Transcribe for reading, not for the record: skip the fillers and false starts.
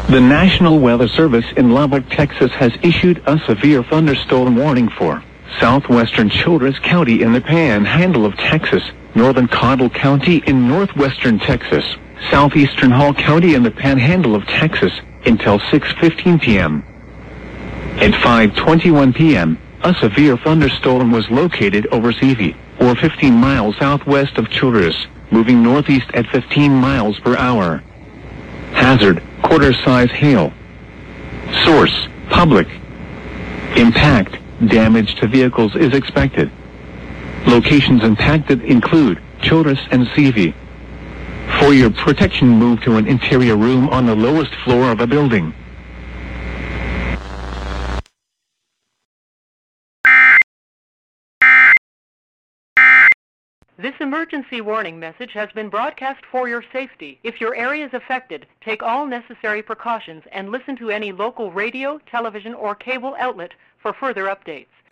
The National Weather Service in Lubbock, Texas has issued a severe thunderstorm warning for southwestern Childress County in the Panhandle of Texas, northern Cottle County in northwestern Texas, southeastern Hall County in the Panhandle of Texas until 6:15 p.m. At 5:21 p.m., a severe thunderstorm was located over Seavey, or 15 miles southwest of Childress, moving northeast at 15 miles per hour. Hazard, quarter-size hail. Source, public. Impact, damage to vehicles is expected. Locations impacted include Childress and Seavey. For your protection, move to an interior room on the lowest floor of a building. This emergency warning message has been broadcast for your safety. If your area is affected, take all necessary precautions and listen to any local radio, television, or cable outlet for further updates.